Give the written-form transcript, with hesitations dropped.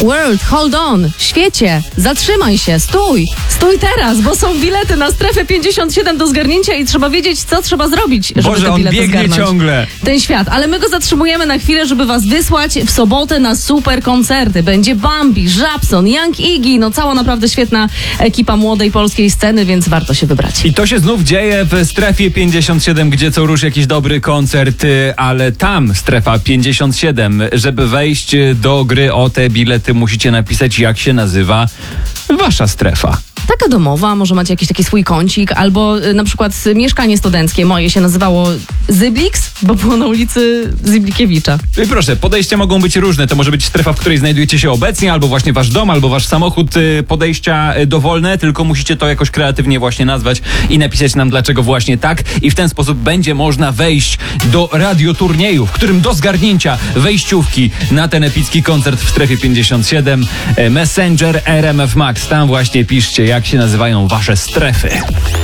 World, hold on, świecie, zatrzymaj się, stój teraz, bo są bilety na strefę 57 do zgarnięcia i trzeba wiedzieć, co trzeba zrobić, żeby Boże, te bilety on biegnie zgarnąć. ciągle. Ten świat, ale my go zatrzymujemy na chwilę, żeby was wysłać w sobotę na super koncerty. Będzie Bambi, Żabson, Young Iggy, no cała naprawdę świetna ekipa młodej polskiej sceny, więc warto się wybrać. I to się znów dzieje w strefie 57, gdzie co rusz jakiś dobry koncert, ale tam strefa 57, żeby wejść do gry o te bilety, musicie napisać, jak się nazywa wasza strefa. Taka domowa, może macie jakiś taki swój kącik, albo na przykład mieszkanie studenckie. Moje się nazywało Zybliks, bo było na ulicy Zyblikiewicza. I proszę, podejścia mogą być różne. To może być strefa, w której znajdujecie się obecnie, albo właśnie wasz dom, albo wasz samochód. Podejścia dowolne, tylko musicie to jakoś kreatywnie właśnie nazwać i napisać nam, dlaczego właśnie tak. I w ten sposób będzie można wejść do radioturnieju, w którym do zgarnięcia wejściówki na ten epicki koncert w strefie 57. Messenger RMF Max. Tam właśnie piszcie, jak się nazywają wasze strefy.